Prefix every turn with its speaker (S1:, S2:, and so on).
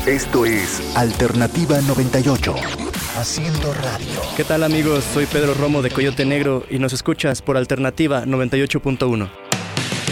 S1: Esto es Alternativa 98. Haciendo radio.
S2: ¿Qué tal, amigos? Soy Pedro Romo de Coyote Negro y nos escuchas por Alternativa 98.1.